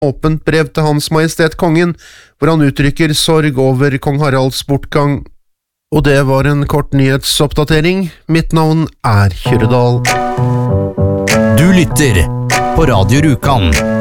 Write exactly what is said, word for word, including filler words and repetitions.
åpent brev til Hans Majestet Kongen, hvor han uttrykker sorg over kong Haralds bortgang. Og det var en kort nyhetsoppdatering. Mitt navn er Kyrre Dahl. Du lytter på Radio Rjukan.